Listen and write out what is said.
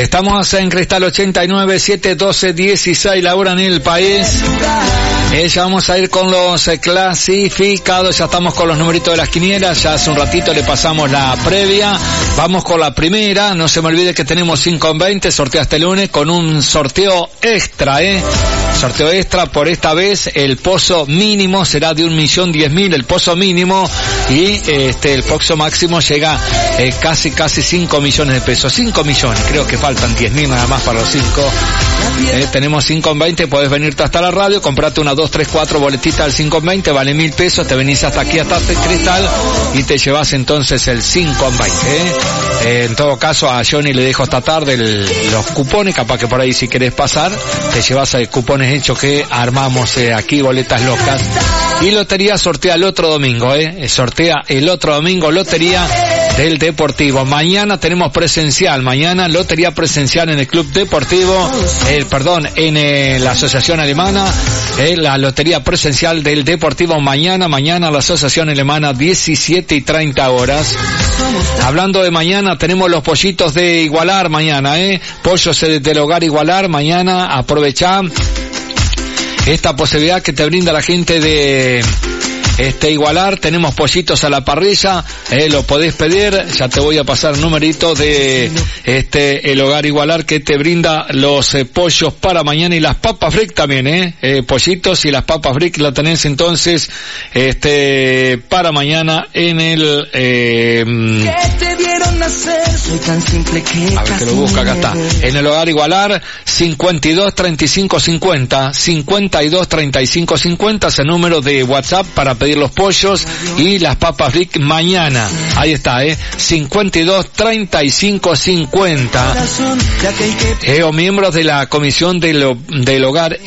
Estamos en Cristal 89, 7:12:16 la hora en el país. Ya vamos a ir con los clasificados, ya estamos con los numeritos de las quinielas, ya hace un ratito le pasamos la previa. Vamos con la primera, no se me olvide que tenemos 5:20, sorteo este lunes con un sorteo extra, sorteo extra, por esta vez el pozo mínimo será de 1.010.000, el pozo mínimo, y el pozo máximo llega casi 5 millones de pesos, 5 millones, creo que faltan 10.000 nada más para los 5. Tenemos 5:20, podés venirte hasta la radio, comprate una 2, 3, 4 boletitas al 5:20, vale 1.000 pesos, te venís hasta aquí, hasta Cristal, y te llevas entonces el 5:20. En todo caso, a Johnny le dejo esta tarde los cupones, capaz que por ahí si querés pasar, te llevas cupones hechos que armamos aquí, boletas locas. Y lotería sortea el otro domingo, sortea el otro domingo, lotería del Deportivo. Mañana tenemos presencial, mañana lotería presencial en el Club Deportivo, en la Asociación Alemana, la lotería presencial del Deportivo mañana la Asociación Alemana, 17:30 horas. Hablando de mañana, tenemos los pollitos de Igualar mañana, pollos del hogar Igualar, mañana aprovechá esta posibilidad que te brinda la gente de Igualar. Tenemos pollitos a la parrilla, lo podés pedir, ya te voy a pasar el numerito de el hogar Igualar que te brinda los pollos para mañana, y las papas fric también, pollitos y las papas fric la tenés entonces para mañana en el a ver que lo busca, acá está, en el hogar Igualar, 52 35 50 52 35 50 es el número de WhatsApp para pedir los pollos y las papas fric mañana. Ahí está, 52 35 50. O miembros de la comisión del hogar